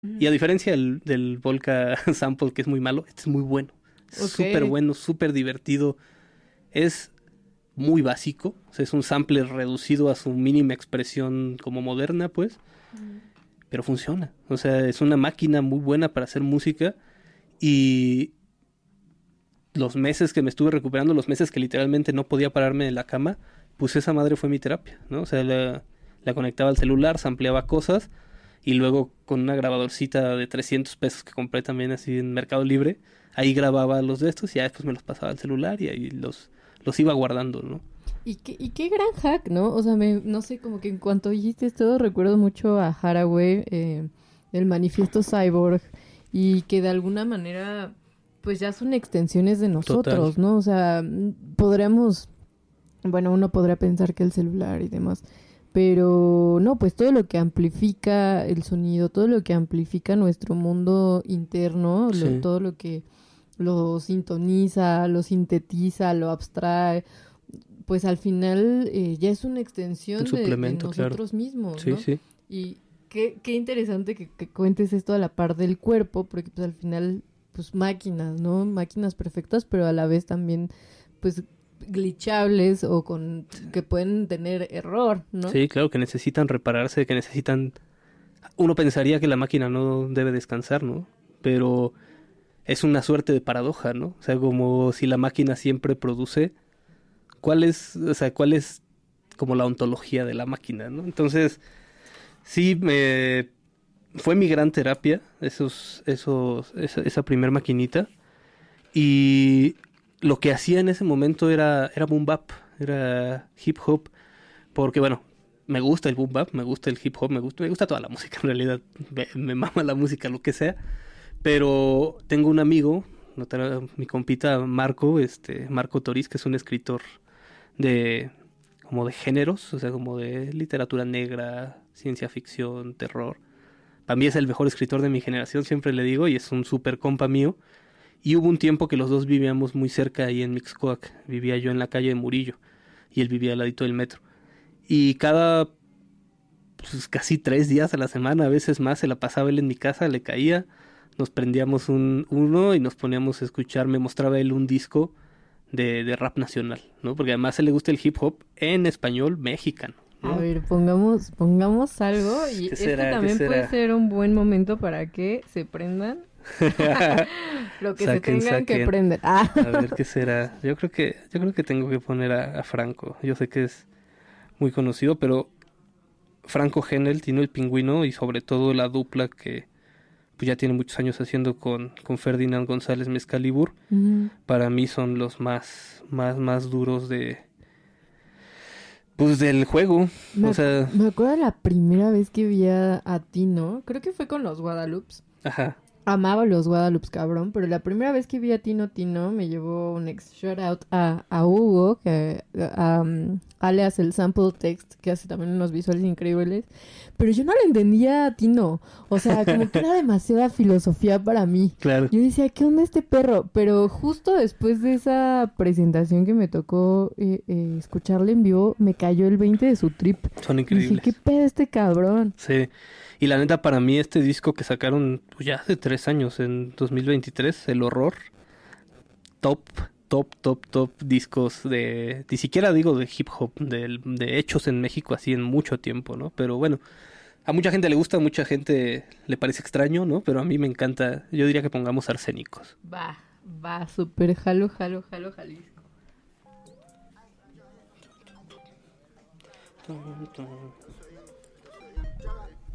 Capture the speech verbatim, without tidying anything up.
Y a diferencia del, del Volca Sample, que es muy malo, este es muy bueno. Es Ok. súper bueno, súper divertido. Es muy básico. O sea, es un sampler reducido a su mínima expresión como moderna, pues. Mm. Pero funciona. O sea, es una máquina muy buena para hacer música. Y los meses que me estuve recuperando, los meses que literalmente no podía pararme de la cama, pues esa madre fue mi terapia, ¿no? O sea, la, la conectaba al celular, sampleaba cosas y luego con una grabadorcita de trescientos pesos que compré también así en Mercado Libre, ahí grababa los de estos y ya después me los pasaba al celular y ahí los, los iba guardando, ¿no? Y qué, y qué gran hack, ¿no? O sea, me, no sé, como que en cuanto dijiste esto, recuerdo mucho a Haraway, eh, el manifiesto Cyborg, y que de alguna manera, pues ya son extensiones de Total. nosotros, ¿no? O sea, mm, podríamos, bueno, uno podría pensar que el celular y demás, pero no, pues todo lo que amplifica el sonido, todo lo que amplifica nuestro mundo interno, lo- Sí, todo lo que lo sintoniza, lo sintetiza, lo abstrae, pues al final eh, ya es una un extensión de, de suplemento, claro. nosotros mismos, Sí, ¿no? sí. Y qué, qué interesante que, que cuentes esto a la par del cuerpo, porque pues al final, pues máquinas, ¿no? Máquinas perfectas, pero a la vez también, pues glitchables o con que pueden tener error, ¿no? Sí, claro, que necesitan repararse, que necesitan... Uno pensaría que la máquina no debe descansar, ¿no? Pero es una suerte de paradoja, ¿no? O sea, como si la máquina siempre produce, ¿cuál es, o sea, cuál es como la ontología de la máquina, ¿no? Entonces, sí, me fue mi gran terapia, esos, esos, esa, esa primer maquinita. Y lo que hacía en ese momento era, era boom bap, era hip hop, porque bueno, me gusta el boom bap, me gusta el hip hop, me gusta, me gusta toda la música en realidad, me, me mama la música, lo que sea. Pero tengo un amigo, mi compita Marco, este, Marco Toriz, que es un escritor de como de géneros, o sea, como de literatura negra, ciencia ficción, terror. Para mí es el mejor escritor de mi generación, siempre le digo, y es un súper compa mío. Y hubo un tiempo que los dos vivíamos muy cerca ahí en Mixcoac. Vivía yo en la calle de Murillo y él vivía al ladito del metro. Y cada pues, casi tres días a la semana, a veces más, se la pasaba él en mi casa, le caía, nos prendíamos un, uno y nos poníamos a escuchar, me mostraba él un disco de, de rap nacional, ¿no? Porque además a él le gusta el hip hop en español mexicano, A ¿no? ver, pongamos, pongamos algo y ¿Qué este será? ¿Qué también puede será? ser un buen momento para que se prendan lo que se Saquen, tengan que saquen. prender. Ah. A ver qué será. Yo creo que, yo creo que tengo que poner a, a Franco. Yo sé que es muy conocido, pero Franco Genel, Tino el Pingüino y sobre todo la dupla que pues ya tiene muchos años haciendo con, con Ferdinand González Mezcalibur, Ujú. para mí son los más, más, más duros de, pues del juego. Me, O acu- sea, me acuerdo la primera vez que vi a, a Tino, creo que fue con los Guadalupes. ajá, Amaba los Guadalupes, cabrón, pero la primera vez que vi a Tino Tino me llevó un ex shout out a, a Hugo, que um, alias el Sample Text, que hace también unos visuales increíbles, pero yo no le entendía a Tino, o sea, como que era demasiada filosofía para mí. claro, Yo decía, ¿qué onda este perro? Pero justo después de esa presentación que me tocó eh, eh, escucharle en vivo, me cayó el veinte de su trip. son Y dije, ¿qué increíbles. pedo este cabrón? Sí, y la neta para mí este disco que sacaron pues, ya hace tres años, en dos mil veintitrés, El Horror, top, top, top, top discos de, ni siquiera digo de hip hop, de, de hechos en México así en mucho tiempo, ¿no? Pero bueno, a mucha gente le gusta, a mucha gente le parece extraño, ¿no? Pero a mí me encanta, yo diría que pongamos arsénicos. Va, va, súper jalo, jalo, jalo, Jalisco.